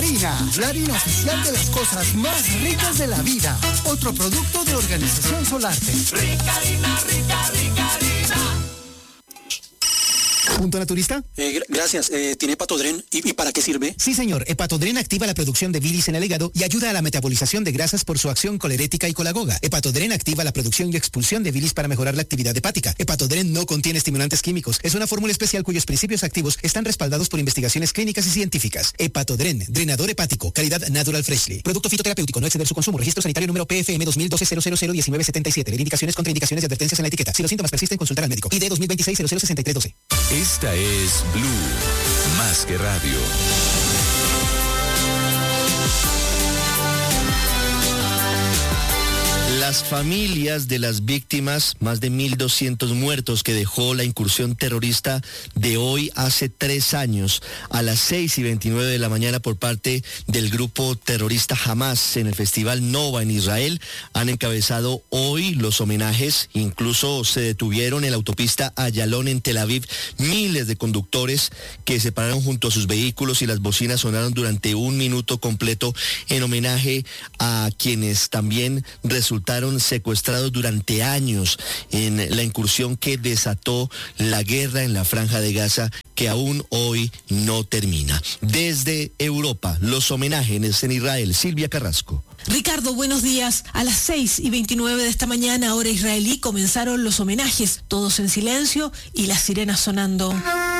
Harina, la harina oficial de las cosas más ricas de la vida. Otro producto de Organización Solarte. Rica harina, rica, rica harina. ¿Punto naturista? Gracias. ¿Tiene Hepatodren? ¿Y para qué sirve? Sí, señor. Hepatodren activa la producción de bilis en el hígado y ayuda a la metabolización de grasas por su acción colerética y colagoga. Hepatodren activa la producción y expulsión de bilis para mejorar la actividad hepática. Hepatodren no contiene estimulantes químicos. Es una fórmula especial cuyos principios activos están respaldados por investigaciones clínicas y científicas. Hepatodren, drenador hepático, calidad Natural Freshly. Producto fitoterapéutico, no exceder su consumo. Registro sanitario número PFM 2012-0001977. Ver indicaciones, contraindicaciones y advertencias en la etiqueta. Si los síntomas persisten, consultar al médico. ID 2026-006312. Esta es Blue, más que radio. Las familias de las víctimas, más de 1.200 muertos que dejó la incursión terrorista de hoy hace 3 años, a las 6:29 de la mañana por parte del grupo terrorista Hamas en el Festival Nova en Israel, han encabezado hoy los homenajes. Incluso se detuvieron en la autopista Ayalon en Tel Aviv miles de conductores que se pararon junto a sus vehículos y las bocinas sonaron durante 1 minuto completo en homenaje a quienes también resultaron secuestrados durante años en la incursión que desató la guerra en la Franja de Gaza, que aún hoy no termina. Desde Europa, los homenajes en Israel. Silvia Carrasco. Ricardo, buenos días. A las 6:29 de esta mañana, hora israelí, comenzaron los homenajes, todos en silencio y las sirenas sonando.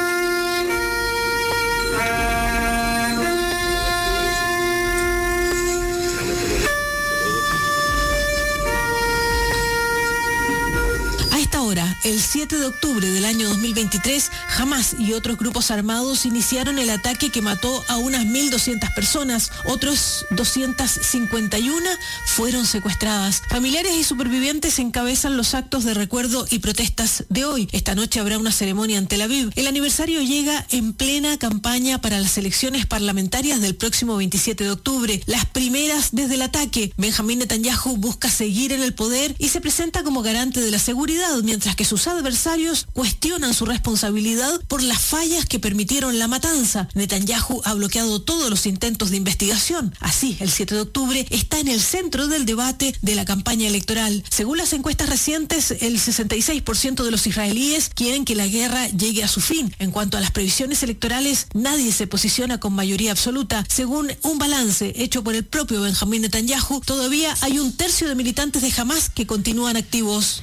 El 7 de octubre del año 2023, Hamas y otros grupos armados iniciaron el ataque que mató a unas 1.200 personas. Otros 251 fueron secuestradas. Familiares y supervivientes encabezan los actos de recuerdo y protestas de hoy. Esta noche habrá una ceremonia en Tel Aviv. El aniversario llega en plena campaña para las elecciones parlamentarias del próximo 27 de octubre, las primeras desde el ataque. Benjamín Netanyahu busca seguir en el poder y se presenta como garante de la seguridad, mientras que sus adversarios cuestionan su responsabilidad por las fallas que permitieron la matanza. Netanyahu ha bloqueado todos los intentos de investigación. Así, el 7 de octubre está en el centro del debate de la campaña electoral. Según las encuestas recientes, el 66% de los israelíes quieren que la guerra llegue a su fin. En cuanto a las previsiones electorales, nadie se posiciona con mayoría absoluta. Según un balance hecho por el propio Benjamín Netanyahu, todavía hay 1/3 de militantes de Hamas que continúan activos.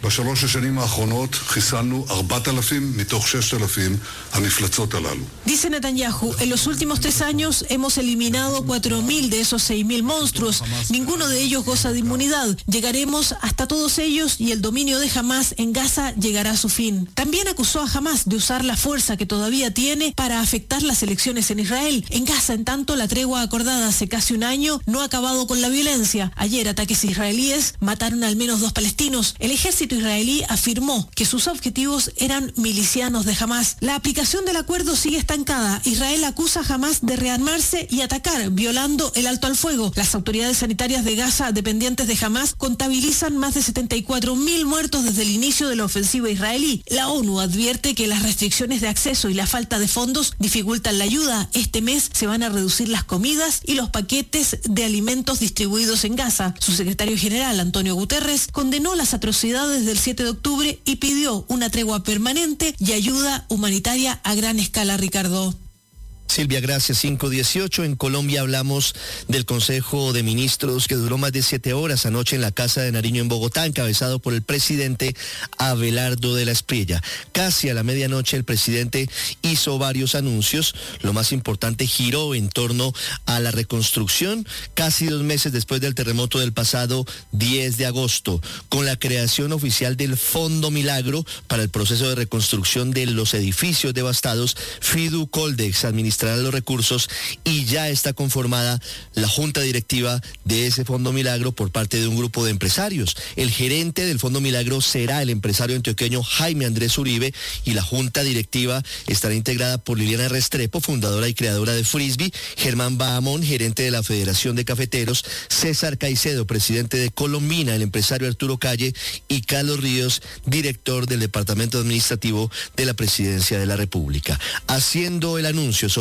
Dice Netanyahu, en los últimos 3 años hemos eliminado 4.000 de esos 6.000 monstruos. Ninguno de ellos goza de inmunidad. Llegaremos hasta todos ellos y el dominio de Hamas en Gaza llegará a su fin. También acusó a Hamas de usar la fuerza que todavía tiene para afectar las elecciones en Israel. En Gaza, en tanto, la tregua acordada hace casi 1 año no ha acabado con la violencia. Ayer, ataques israelíes mataron al menos 2 palestinos. El ejército israelí afirmó que sus objetivos eran milicianos de Hamas. La aplicación del acuerdo sigue estancada. Israel acusa a Hamas de rearmarse y atacar, violando el alto al fuego. Las autoridades sanitarias de Gaza, dependientes de Hamas, contabilizan más de 74.000 muertos desde el inicio de la ofensiva israelí. La ONU advierte que las restricciones de acceso y la falta de fondos dificultan la ayuda. Este mes se van a reducir las comidas y los paquetes de alimentos distribuidos en Gaza. Su secretario general, Antonio Guterres, condenó las atrocidades del 7 de octubre y pidió una tregua permanente y ayuda humanitaria a gran escala, Ricardo. Silvia, gracias. 5:18. En Colombia hablamos del Consejo de Ministros que duró más de 7 horas anoche en la Casa de Nariño en Bogotá, encabezado por el presidente Abelardo de la Espriella. Casi a la medianoche el presidente hizo varios anuncios. Lo más importante giró en torno a la reconstrucción casi 2 meses después del terremoto del pasado 10 de agosto, con la creación oficial del Fondo Milagro para el proceso de reconstrucción de los edificios devastados. Fidu Coldex administrará los recursos y ya está conformada la junta directiva de ese Fondo Milagro por parte de un grupo de empresarios. El gerente del Fondo Milagro será el empresario antioqueño Jaime Andrés Uribe y la junta directiva estará integrada por Liliana Restrepo, fundadora y creadora de Frisbee, Germán Bahamón, gerente de la Federación de Cafeteros, César Caicedo, presidente de Colombina, el empresario Arturo Calle y Carlos Ríos, director del Departamento Administrativo de la Presidencia de la República. Haciendo el anuncio sobre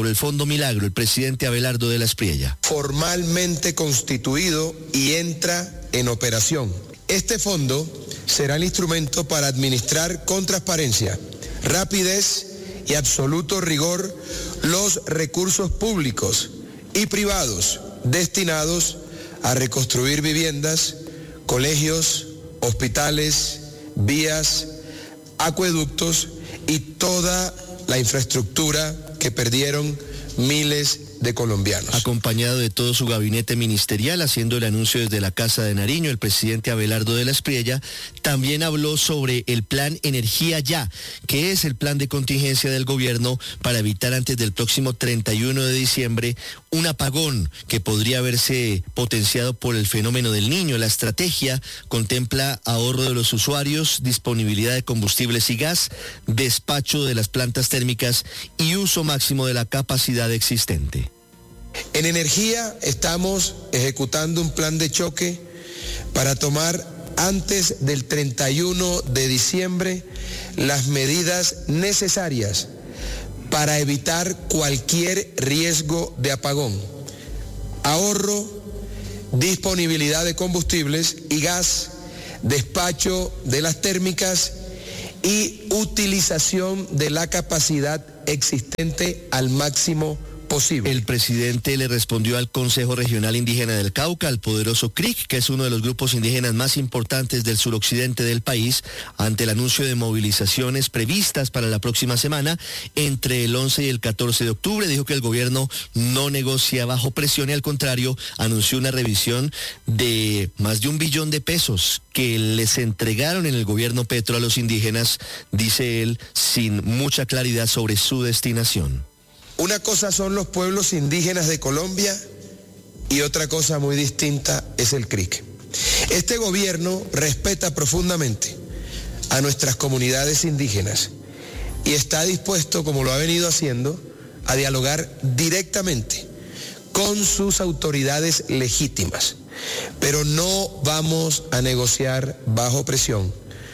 sobre el Fondo Milagro, el presidente Abelardo de la Espriella. Formalmente constituido y entra en operación. Este fondo será el instrumento para administrar con transparencia, rapidez y absoluto rigor los recursos públicos y privados destinados a reconstruir viviendas, colegios, hospitales, vías, acueductos y toda la infraestructura que perdieron miles de colombianos. Acompañado de todo su gabinete ministerial, haciendo el anuncio desde la Casa de Nariño, el presidente Abelardo de la Espriella también habló sobre el plan Energía Ya, que es el plan de contingencia del gobierno para evitar antes del próximo 31 de diciembre un apagón que podría verse potenciado por el fenómeno del Niño. La estrategia contempla ahorro de los usuarios, disponibilidad de combustibles y gas, despacho de las plantas térmicas y uso máximo de la capacidad existente. En energía estamos ejecutando un plan de choque para tomar antes del 31 de diciembre las medidas necesarias para evitar cualquier riesgo de apagón, ahorro, disponibilidad de combustibles y gas, despacho de las térmicas y utilización de la capacidad existente al máximo posible. El presidente le respondió al Consejo Regional Indígena del Cauca, al poderoso CRIC, que es uno de los grupos indígenas más importantes del suroccidente del país, ante el anuncio de movilizaciones previstas para la próxima semana entre el 11 y el 14 de octubre. Dijo que el gobierno no negocia bajo presión y al contrario anunció una revisión de más de 1 billón de pesos que les entregaron en el gobierno Petro a los indígenas, dice él, sin mucha claridad sobre su destinación. Una cosa son los pueblos indígenas de Colombia y otra cosa muy distinta es el CRIC. Este gobierno respeta profundamente a nuestras comunidades indígenas y está dispuesto, como lo ha venido haciendo, a dialogar directamente con sus autoridades legítimas. Pero no vamos a negociar bajo presión,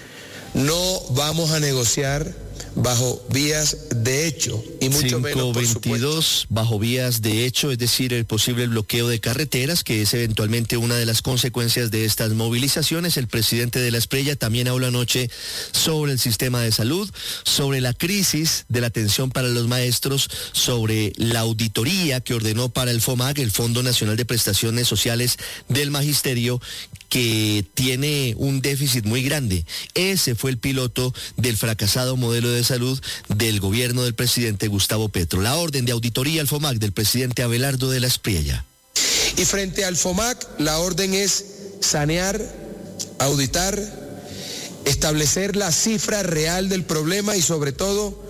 no vamos a negociar bajo vías de hecho y mucho menos, por supuesto, bajo vías de hecho, es decir, el posible bloqueo de carreteras, que es eventualmente una de las consecuencias de estas movilizaciones. El presidente de la Espriella también habló anoche sobre el sistema de salud, sobre la crisis de la atención para los maestros, sobre la auditoría que ordenó para el FOMAC, el Fondo Nacional de Prestaciones Sociales del Magisterio, que tiene un déficit muy grande. Ese fue el piloto del fracasado modelo de salud del gobierno del presidente Gustavo Petro. La orden de auditoría al FOMAC del presidente Abelardo de la Espriella. Y frente al FOMAC, la orden es sanear, auditar, establecer la cifra real del problema y sobre todo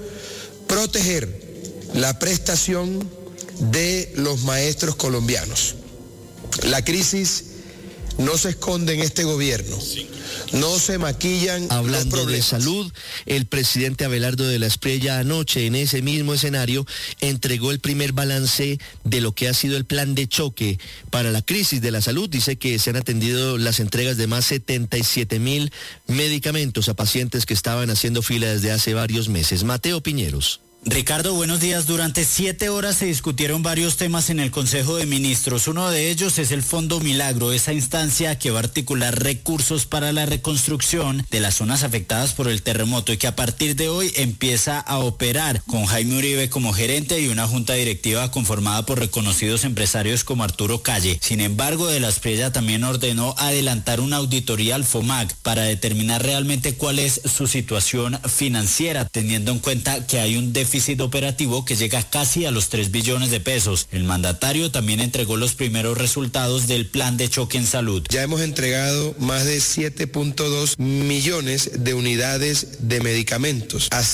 proteger la prestación de los maestros colombianos. La crisis no se esconde en este gobierno, no se maquillan. Hablando de salud, el presidente Abelardo de la Espriella anoche en ese mismo escenario entregó el primer balance de lo que ha sido el plan de choque para la crisis de la salud. Dice que se han atendido las entregas de más 77.000 medicamentos a pacientes que estaban haciendo fila desde hace varios meses. Mateo Piñeros. Ricardo, buenos días. Durante 7 horas se discutieron varios temas en el Consejo de Ministros. Uno de ellos es el Fondo Milagro, esa instancia que va a articular recursos para la reconstrucción de las zonas afectadas por el terremoto y que a partir de hoy empieza a operar con Jaime Uribe como gerente y una junta directiva conformada por reconocidos empresarios como Arturo Calle. Sin embargo, de la Espriella también ordenó adelantar una auditoría al FOMAC para determinar realmente cuál es su situación financiera, teniendo en cuenta que hay un déficit operativo que llega casi a los 3 billones de pesos. El mandatario también entregó los primeros resultados del plan de choque en salud. Ya hemos entregado más de 7.2 millones de unidades de medicamentos a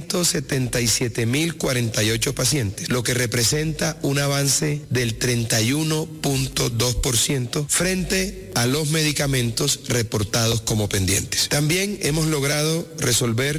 177.048 pacientes, lo que representa un avance del 31.2% frente a los medicamentos reportados como pendientes. También hemos logrado resolver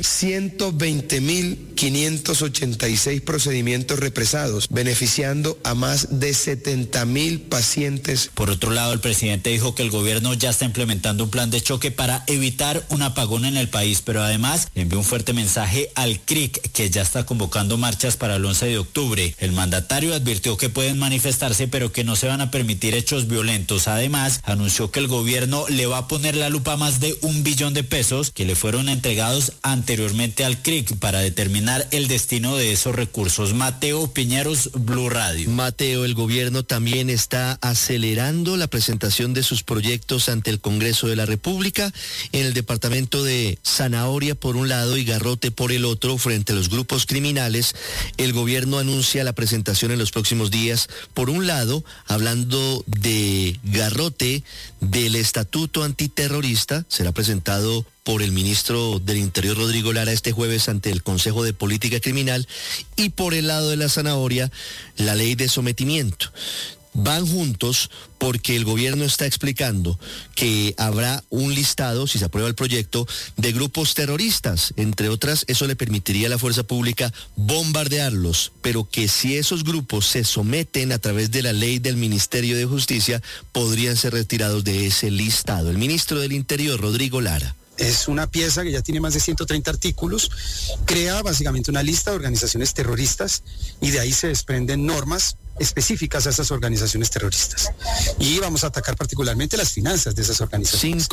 120.586 procedimientos represados, beneficiando a más de 70.000 pacientes. Por otro lado, el presidente dijo que el gobierno ya está implementando un plan de choque para evitar un apagón en el país, pero además le envió un fuerte mensaje al CRIC, que ya está convocando marchas para el 11 de octubre. El mandatario advirtió que pueden manifestarse, pero que no se van a permitir hechos violentos. Además, anunció que el gobierno le va a poner la lupa a más de $1 billón que le fueron entregados anteriormente al CRIC para determinar el destino de esos recursos. Mateo Piñeros, Blue Radio. Mateo, el gobierno también está acelerando la presentación de sus proyectos ante el Congreso de la República. En el departamento de Zanahoria por un lado y Garrote por el otro, frente a los grupos criminales, el gobierno anuncia la presentación en los próximos días. Por un lado, hablando de Garrote, del Estatuto Antiterrorista, será presentado por el ministro del Interior, Rodrigo Lara, este jueves ante el Consejo de Política Criminal, y por el lado de la Zanahoria, la ley de sometimiento. Van juntos porque el gobierno está explicando que habrá un listado, si se aprueba el proyecto, de grupos terroristas. Entre otras, eso le permitiría a la fuerza pública bombardearlos, pero que si esos grupos se someten a través de la ley del Ministerio de Justicia, podrían ser retirados de ese listado. El ministro del Interior, Rodrigo Lara. Es una pieza que ya tiene más de 130 artículos, crea básicamente una lista de organizaciones terroristas y de ahí se desprenden normas específicas a esas organizaciones terroristas. Y vamos a atacar particularmente las finanzas de esas organizaciones.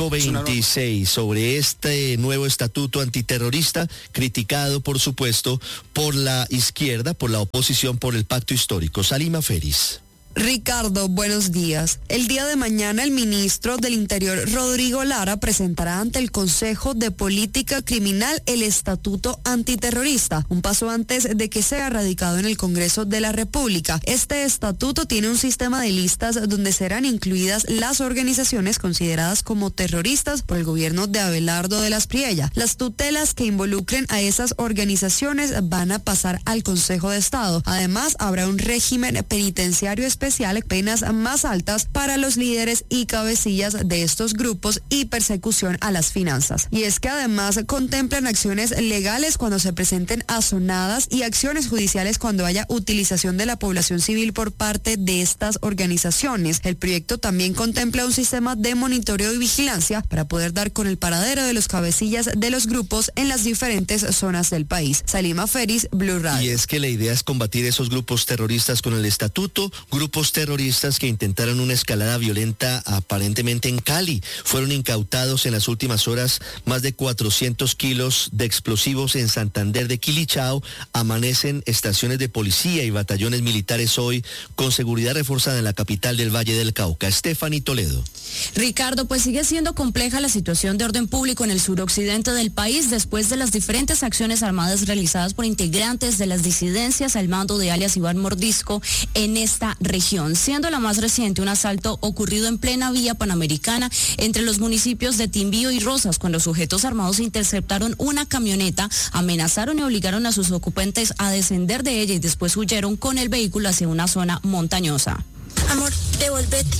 526 sobre este nuevo estatuto antiterrorista, criticado por supuesto por la izquierda, por la oposición, por el pacto histórico. Salima Feris. Ricardo, buenos días. El día de mañana el ministro del Interior, Rodrigo Lara, presentará ante el Consejo de Política Criminal el Estatuto Antiterrorista, un paso antes de que sea radicado en el Congreso de la República. Este estatuto tiene un sistema de listas donde serán incluidas las organizaciones consideradas como terroristas por el gobierno de Abelardo de las Priella. Las tutelas que involucren a esas organizaciones van a pasar al Consejo de Estado. Además, habrá un régimen penitenciario especial, penas más altas para los líderes y cabecillas de estos grupos y persecución a las finanzas. Y es que además contemplan acciones legales cuando se presenten azonadas y acciones judiciales cuando haya utilización de la población civil por parte de estas organizaciones. El proyecto también contempla un sistema de monitoreo y vigilancia para poder dar con el paradero de los cabecillas de los grupos en las diferentes zonas del país. Salima Feris, Blue Radio. Y es que la idea es combatir esos grupos terroristas con el estatuto, grupos terroristas que intentaron una escalada violenta aparentemente en Cali. Fueron incautados en las últimas horas más de 400 kilos de explosivos en Santander de Quilichao. Amanecen estaciones de policía y batallones militares hoy con seguridad reforzada en la capital del Valle del Cauca. Stephanie Toledo. Ricardo, pues sigue siendo compleja la situación de orden público en el suroccidente del país después de las diferentes acciones armadas realizadas por integrantes de las disidencias al mando de alias Iván Mordisco en esta región, siendo la más reciente un asalto ocurrido en plena vía panamericana entre los municipios de Timbío y Rosas, cuando sujetos armados interceptaron una camioneta, amenazaron y obligaron a sus ocupantes a descender de ella y después huyeron con el vehículo hacia una zona montañosa. Amor, devolvete,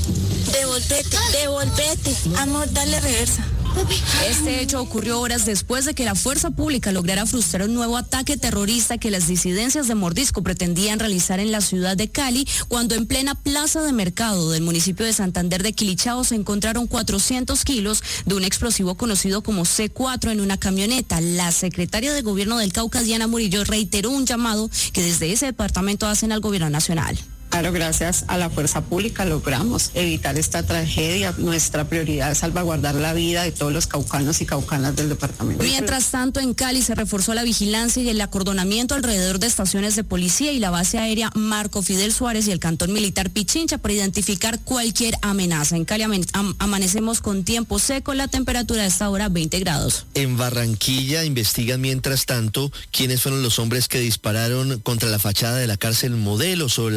amor, dale reversa. Este hecho ocurrió horas después de que la fuerza pública lograra frustrar un nuevo ataque terrorista que las disidencias de Mordisco pretendían realizar en la ciudad de Cali, cuando en plena plaza de mercado del municipio de Santander de Quilichao se encontraron 400 kilos de un explosivo conocido como C4 en una camioneta. La secretaria de Gobierno del Cauca, Diana Murillo, reiteró un llamado que desde ese departamento hacen al gobierno nacional. Claro, gracias a la fuerza pública logramos evitar esta tragedia. Nuestra prioridad es salvaguardar la vida de todos los caucanos y caucanas del departamento. Mientras tanto, en Cali se reforzó la vigilancia y el acordonamiento alrededor de estaciones de policía y la base aérea Marco Fidel Suárez y el cantón militar Pichincha para identificar cualquier amenaza. En Cali amanecemos con tiempo seco, la temperatura a esta hora 20 grados. En Barranquilla investigan mientras tanto quiénes fueron los hombres que dispararon contra la fachada de la cárcel Modelo sobre la vía 4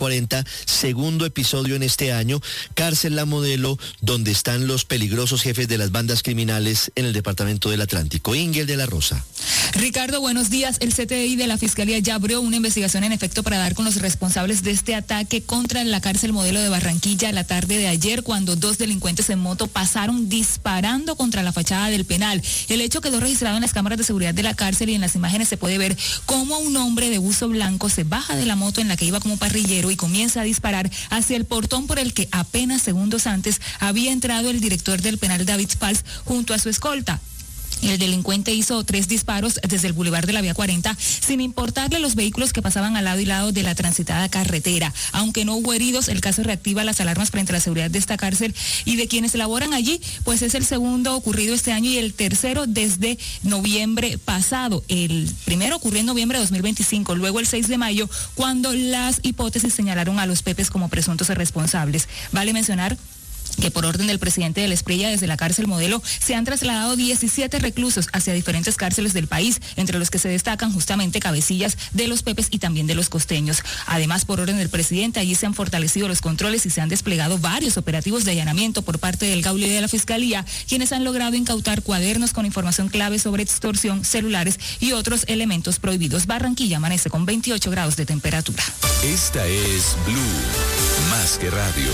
40, segundo episodio en este año, cárcel La Modelo, donde están los peligrosos jefes de las bandas criminales en el departamento del Atlántico. Ingel de la Rosa. Ricardo, buenos días. El CTI de la Fiscalía ya abrió una investigación en efecto para dar con los responsables de este ataque contra la cárcel Modelo de Barranquilla la tarde de ayer, cuando dos delincuentes en moto pasaron disparando contra la fachada del penal. El hecho quedó registrado en las cámaras de seguridad de la cárcel y en las imágenes se puede ver cómo un hombre de buzo blanco se baja de la moto en la que iba como parrillero y comienza a disparar hacia el portón por el que apenas segundos antes había entrado el director del penal, David Pals, junto a su escolta. El delincuente hizo 3 disparos desde el bulevar de la Vía 40, sin importarle los vehículos que pasaban al lado y lado de la transitada carretera. Aunque no hubo heridos, el caso reactiva las alarmas frente a la seguridad de esta cárcel y de quienes laboran allí, pues es el segundo ocurrido este año y el tercero desde noviembre pasado. El primero ocurrió en noviembre de 2025, luego el 6 de mayo, cuando las hipótesis señalaron a los Pepes como presuntos responsables. Vale mencionar que por orden del presidente de la Espriella, desde la cárcel Modelo se han trasladado 17 reclusos hacia diferentes cárceles del país, entre los que se destacan justamente cabecillas de los Pepes y también de los costeños. Además, por orden del presidente, allí se han fortalecido los controles y se han desplegado varios operativos de allanamiento por parte del Gaulí de la Fiscalía, quienes han logrado incautar cuadernos con información clave sobre extorsión, celulares y otros elementos prohibidos. Barranquilla amanece con 28 grados de temperatura. Esta es Blue, más que radio.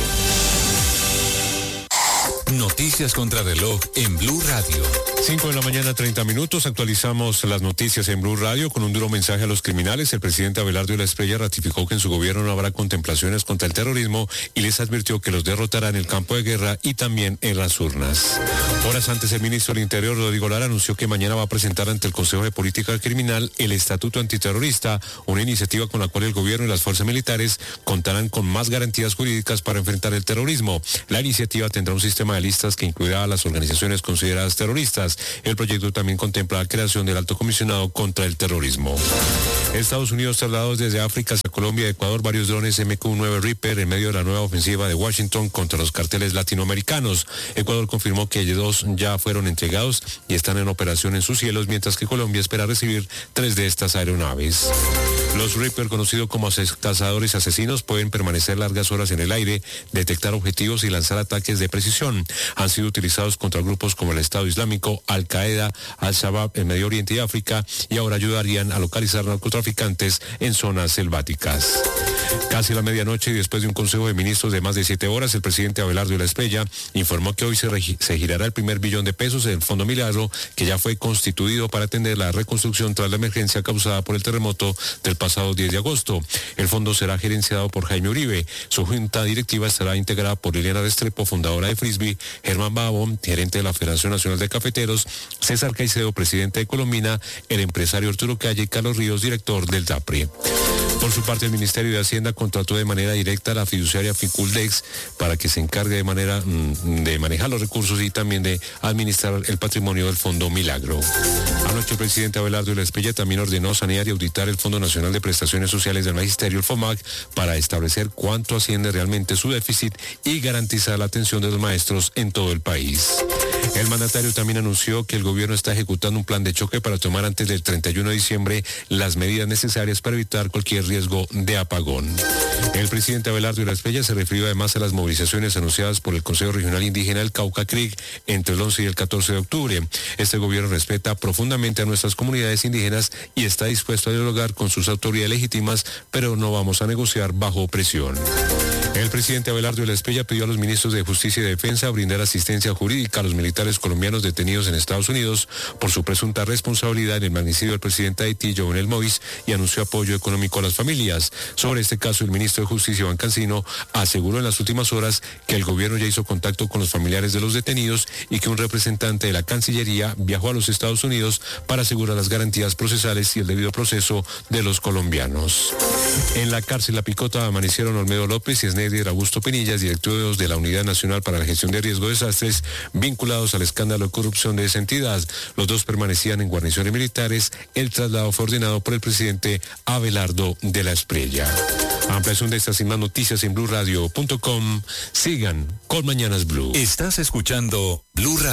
Noticias contra reloj en Blue Radio. 5 de la mañana, 30 minutos. Actualizamos las noticias en Blue Radio con un duro mensaje a los criminales. El presidente Abelardo de la Espriella ratificó que en su gobierno no habrá contemplaciones contra el terrorismo y les advirtió que los derrotará en el campo de guerra y también en las urnas. Horas antes, el ministro del Interior, Rodrigo Lara, anunció que mañana va a presentar ante el Consejo de Política Criminal el Estatuto Antiterrorista, una iniciativa con la cual el gobierno y las fuerzas militares contarán con más garantías jurídicas para enfrentar el terrorismo. La iniciativa tendrá un sistema de listas que incluirá a las organizaciones consideradas terroristas. El proyecto también contempla la creación del Alto Comisionado contra el Terrorismo. Estados Unidos trasladó desde África hacia Colombia y Ecuador varios drones MQ-9 Reaper en medio de la nueva ofensiva de Washington contra los carteles latinoamericanos. Ecuador confirmó que 2 ya fueron entregados y están en operación en sus cielos, mientras que Colombia espera recibir 3 de estas aeronaves. Los Reaper, conocidos como cazadores asesinos, pueden permanecer largas horas en el aire, detectar objetivos y lanzar ataques de precisión. Han sido utilizados contra grupos como el Estado Islámico, Al-Qaeda, Al-Shabaab en Medio Oriente y África, y ahora ayudarían a localizar narcotraficantes en zonas selváticas. Casi a la medianoche y después de un consejo de ministros de más de 7 horas, el presidente Abelardo de la Espriella informó que hoy se girará el primer billón de pesos del Fondo Milagro, que ya fue constituido para atender la reconstrucción tras la emergencia causada por el terremoto del pasado 10 de agosto. El fondo será gerenciado por Jaime Uribe. Su junta directiva estará integrada por Liliana Restrepo, fundadora de Frisbee, Germán Babo, gerente de la Federación Nacional de Cafeteros, César Caicedo, presidente de Colombina, el empresario Arturo Calle y Carlos Ríos, director del DAPRE. Por su parte, el Ministerio de Hacienda contrató de manera directa a la fiduciaria Ficuldex para que se encargue de manejar los recursos y también de administrar el patrimonio del Fondo Milagro. Anoche el presidente Abelardo de la Espriella también ordenó sanear y auditar el Fondo Nacional de Prestaciones Sociales del Magisterio, el FOMAC, para establecer cuánto asciende realmente su déficit y garantizar la atención de los maestros en todo el país. El mandatario también anunció que el gobierno está ejecutando un plan de choque para tomar antes del 31 de diciembre las medidas necesarias para evitar cualquier riesgo de apagón. El presidente Abelardo de la Espriella se refirió además a las movilizaciones anunciadas por el Consejo Regional Indígena del Cauca, CRIC, entre el 11 y el 14 de octubre. Este gobierno respeta profundamente a nuestras comunidades indígenas y está dispuesto a dialogar con sus autoridades legítimas, pero no vamos a negociar bajo presión. El presidente Abelardo de la Espriella pidió a los ministros de Justicia y Defensa brindar asistencia jurídica a los militares colombianos detenidos en Estados Unidos por su presunta responsabilidad en el magnicidio del presidente de Haití, Jovenel Moïse, y anunció apoyo económico a las familias. Sobre este caso, el ministro de Justicia, Iván Cancino, aseguró en las últimas horas que el gobierno ya hizo contacto con los familiares de los detenidos y que un representante de la Cancillería viajó a los Estados Unidos para asegurar las garantías procesales y el debido proceso de los colombianos. En la cárcel La Picota amanecieron Olmedo López y Esneider Augusto Penillas, directivos de la Unidad Nacional para la Gestión de Riesgo de Desastres, vinculados al escándalo de corrupción de esa entidad. Los dos permanecían en guarniciones militares. El traslado fue ordenado por el presidente Abelardo de la Espriella. Ampliación de estas y más noticias en BlueRadio.com. Sigan con Mañanas Blue. Estás escuchando Blue Radio.